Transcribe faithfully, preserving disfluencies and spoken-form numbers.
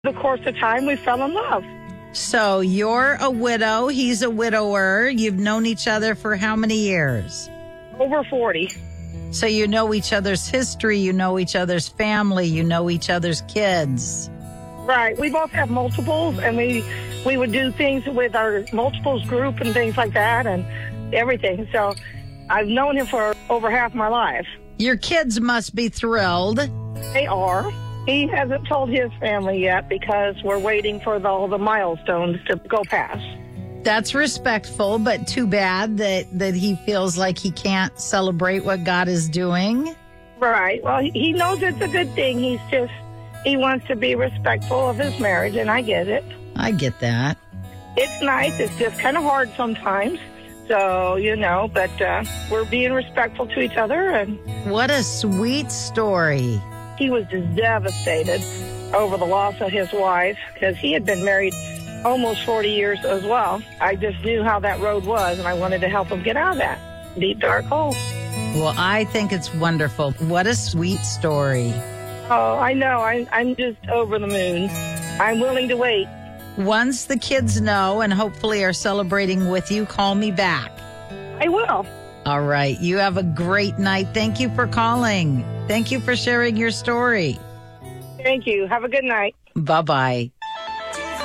The course of time, we fell in love. So you're a widow. He's a widower. You've known each other for how many years? Over forty. So you know each other's history. You know each other's family. You know each other's kids. Right. We both have multiples, and we we would do things with our multiples group and things like that and everything. So I've known him for over half my life. Your kids must be thrilled. They are. He hasn't told his family yet because we're waiting for the, all the milestones to go past. That's respectful, but too bad that, that he feels like he can't celebrate what God is doing. Right. Well, he, he knows it's a good thing. He's just, he wants to be respectful of his marriage, and I get it. I get that. It's nice. It's just kind of hard sometimes. So, you know, but uh, we're being respectful to each other. And what a sweet story. He was just devastated over the loss of his wife because he had been married almost forty years as well. I just knew how that road was, and I wanted to help him get out of that deep, dark hole. Well, I think it's wonderful. What a sweet story. Oh, I know. I, I'm just over the moon. I'm willing to wait. Once the kids know and hopefully are celebrating with you, call me back. I will. All right. You have a great night. Thank you for calling. Thank you for sharing your story. Thank you. Have a good night. Bye-bye.